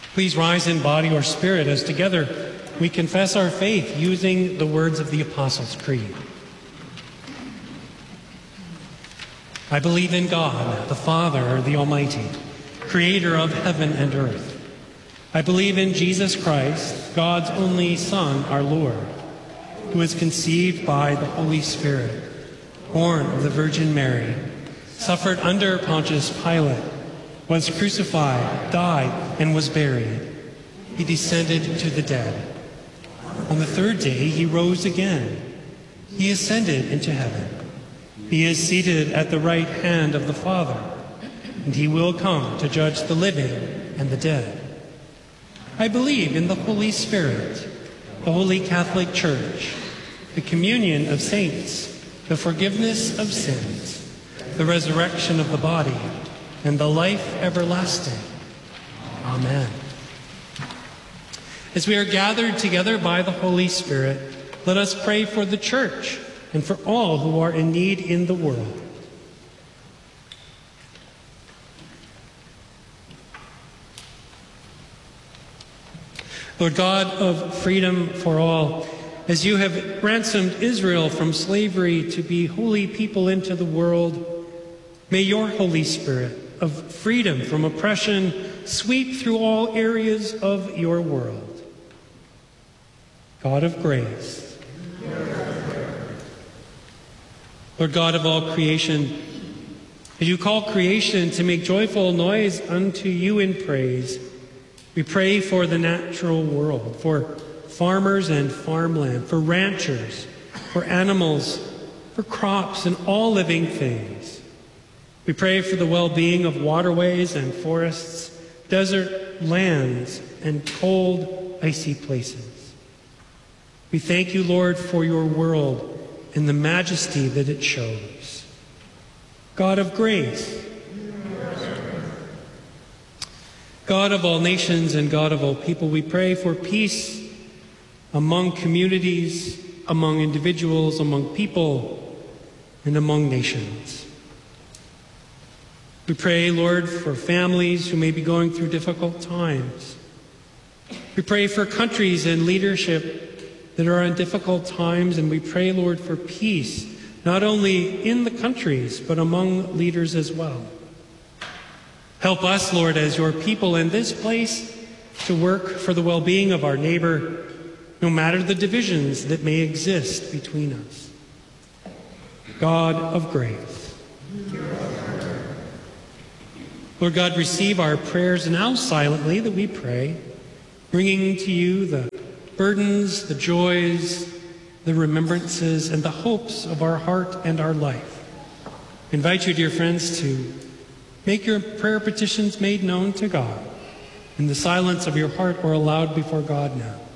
Please rise in body or spirit as together we confess our faith using the words of the Apostles' Creed. I believe in God, the Father, the Almighty, creator of heaven and earth. I believe in Jesus Christ, God's only Son, our Lord, who was conceived by the Holy Spirit, born of the Virgin Mary, suffered under Pontius Pilate, was crucified, died, and was buried. He descended to the dead. On the third day he rose again. He ascended into heaven. He is seated at the right hand of the Father, and he will come to judge the living and the dead. I believe in the Holy Spirit, the Holy Catholic Church, the communion of saints, the forgiveness of sins, the resurrection of the body, and the life everlasting. Amen. As we are gathered together by the Holy Spirit, let us pray for the Church and for all who are in need in the world. Lord God of freedom for all, as you have ransomed Israel from slavery to be holy people into the world, may your Holy Spirit of freedom from oppression sweep through all areas of your world. God of grace, Lord God of all creation, as you call creation to make joyful noise unto you in praise, we pray for the natural world, for farmers and farmland, for ranchers, for animals, for crops and all living things. We pray for the well-being of waterways and forests, desert lands, and cold, icy places. We thank you, Lord, for your world and the majesty that it shows. God of grace, God of all nations and God of all people, we pray for peace among communities, among individuals, among people, and among nations. We pray, Lord, for families who may be going through difficult times. We pray for countries and leadership that are in difficult times, and we pray, Lord, for peace, not only in the countries, but among leaders as well. Help us, Lord, as your people in this place, to work for the well-being of our neighbor, no matter the divisions that may exist between us. God of grace. Lord God, receive our prayers now silently that we pray, bringing to you the burdens, the joys, the remembrances, and the hopes of our heart and our life. I invite you, dear friends, to make your prayer petitions made known to God in the silence of your heart or aloud before God now.